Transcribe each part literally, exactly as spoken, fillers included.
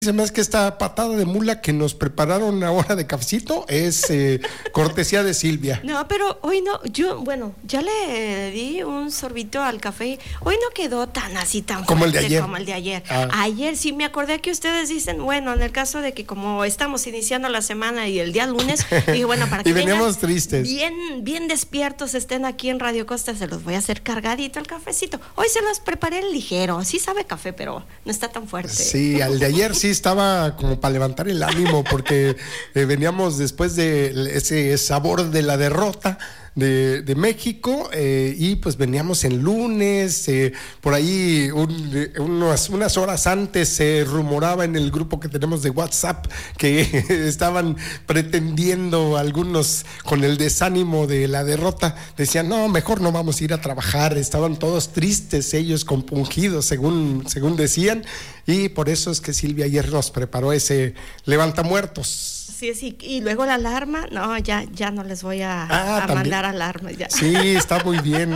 Se me hace que esta patada de mula que nos prepararon ahora de cafecito es eh, cortesía de Silvia. No, pero hoy no, yo, bueno, ya le di un sorbito al café. Hoy no quedó tan así, tan como el de ayer. Como el de ayer. Ah. Ayer sí me acordé que ustedes dicen, bueno, en el caso de que como estamos iniciando la semana y el día lunes, dije, bueno, para que y veníamos tristes. Bien, bien despiertos estén aquí en Radio Costa, se los voy a hacer cargadito el cafecito. Hoy se los preparé ligero, sí sabe café, pero no está tan fuerte. Sí, al de ayer sí estaba como para levantar el ánimo porque eh, veníamos después de ese sabor de la derrota de, de México eh, y pues veníamos en lunes, eh, por ahí un, unos, unas horas antes se rumoraba en el grupo que tenemos de WhatsApp que estaban pretendiendo algunos con el desánimo de la derrota, decían no, mejor no vamos a ir a trabajar, estaban todos tristes, ellos compungidos según, según decían, y por eso es que Silvia ayer nos preparó ese levantamuertos. Sí, sí, y luego la alarma, no, ya, ya no les voy a, ah, a mandar alarma. Ya. Sí, está muy bien.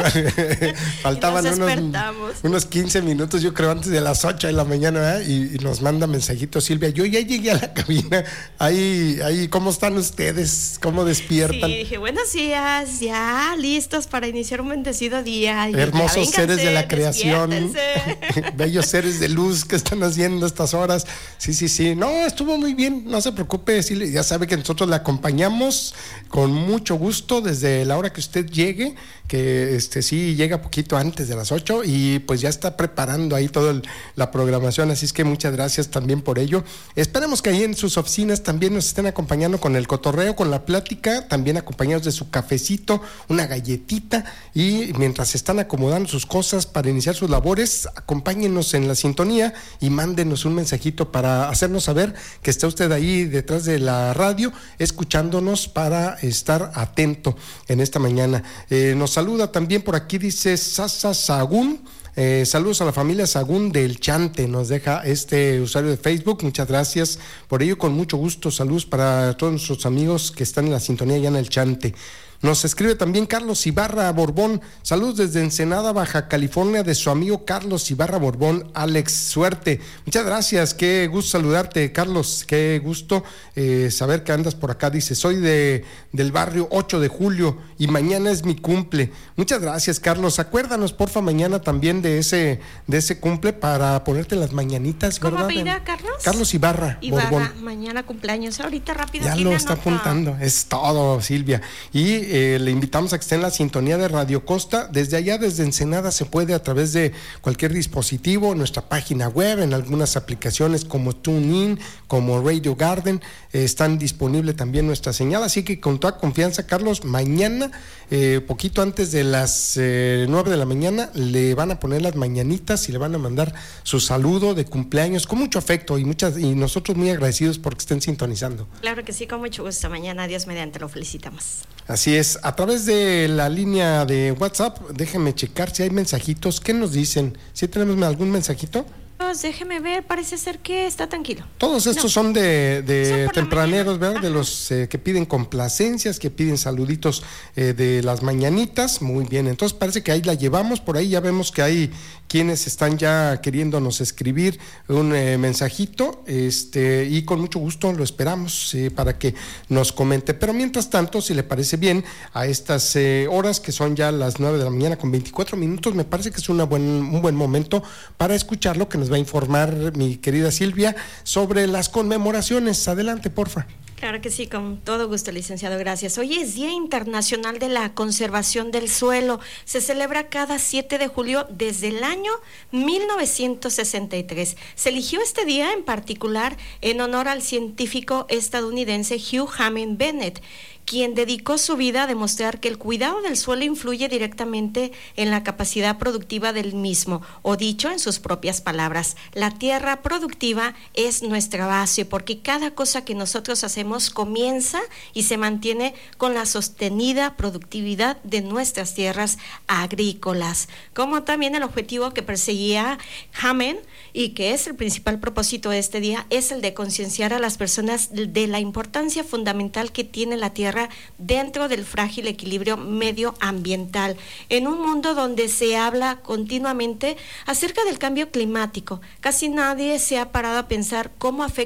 Faltaban unos, unos quince minutos, yo creo, antes de las ocho de la mañana, ¿eh? y, y nos manda mensajito Silvia. Yo ya llegué a la cabina. Ahí, ahí, ¿cómo están ustedes? ¿Cómo despiertan? Sí, dije, buenos días, ya listos para iniciar un bendecido día. Y hermosos ya, vénganse, seres de la creación, bellos seres de luz que están haciendo estas horas. Sí, sí, sí. No, estuvo muy bien, no se preocupe, Silvia. Ya sabe que nosotros la acompañamos con mucho gusto desde la hora que usted llegue, que este sí llega poquito antes de las ocho y pues ya está preparando ahí toda la programación, así es que muchas gracias también por ello. Esperemos que ahí en sus oficinas también nos estén acompañando con el cotorreo, con la plática, también acompañados de su cafecito, una galletita, y mientras están acomodando sus cosas para iniciar sus labores, acompáñenos en la sintonía y mándenos un mensajito para hacernos saber que está usted ahí detrás de la radio escuchándonos para estar atento en esta mañana. Eh, nos saluda también por aquí, dice Sasa Sagún. Eh, saludos a la familia Sagún del Chante, nos deja este usuario de Facebook, muchas gracias por ello, con mucho gusto. Saludos para todos nuestros amigos que están en la sintonía ya en el Chante. Nos escribe también Carlos Ibarra Borbón, saludos desde Ensenada, Baja California, de su amigo Carlos Ibarra Borbón, Alex, suerte. Muchas gracias, qué gusto saludarte, Carlos, qué gusto eh, saber que andas por acá. Dice, soy de del barrio ocho de julio y mañana es mi cumple. Muchas gracias, Carlos. Acuérdanos, porfa, mañana también de ese de ese cumple para ponerte las mañanitas, ¿verdad? ¿Cómo apellida, Carlos? Carlos Ibarra, Ibarra Borbón. Mañana cumpleaños, ahorita rápido. Ya lo está apuntando, es todo, Silvia. Y Eh, le invitamos a que esté en la sintonía de Radio Costa. Desde allá, desde Ensenada, se puede a través de cualquier dispositivo, en nuestra página web, en algunas aplicaciones como TuneIn, como Radio Garden, eh, están disponibles también nuestra señal. Así que con toda confianza, Carlos, mañana, eh, poquito antes de las eh, nueve de la mañana, le van a poner las mañanitas y le van a mandar su saludo de cumpleaños con mucho afecto y muchas y nosotros muy agradecidos porque estén sintonizando. Claro que sí, con mucho gusto. Mañana, Dios mediante, lo felicitamos. Así es, a través de la línea de WhatsApp, déjenme checar si hay mensajitos. ¿Qué nos dicen? ¿Sí tenemos algún mensajito? Pues déjeme ver, parece ser que está tranquilo. Todos estos no. son de, de son tempraneros, ¿verdad? Ajá. De los eh, que piden complacencias, que piden saluditos eh, de las mañanitas. Muy bien, entonces parece que ahí la llevamos. Por ahí ya vemos que hay quienes están ya queriéndonos escribir un eh, mensajito, este, y con mucho gusto lo esperamos eh, para que nos comente. Pero mientras tanto, si le parece bien, a estas eh, horas que son ya las nueve de la mañana con veinticuatro minutos, me parece que es una buen, un buen momento para escuchar lo que nos va a informar mi querida Silvia sobre las conmemoraciones. Adelante, porfa. Claro que sí, con todo gusto, licenciado, gracias. Hoy es Día Internacional de la Conservación del Suelo. Se celebra cada siete de julio desde el año mil novecientos sesenta y tres. Se eligió este día en particular en honor al científico estadounidense Hugh Hammond Bennett, quien dedicó su vida a demostrar que el cuidado del suelo influye directamente en la capacidad productiva del mismo, o dicho en sus propias palabras, la tierra productiva es nuestra base, porque cada cosa que nosotros hacemos comienza y se mantiene con la sostenida productividad de nuestras tierras agrícolas, como también el objetivo que perseguía Hammond y que es el principal propósito de este día, es el de concienciar a las personas de la importancia fundamental que tiene la tierra Tierra dentro del frágil equilibrio medioambiental, en un mundo donde se habla continuamente acerca del cambio climático. Casi nadie se ha parado a pensar cómo afecta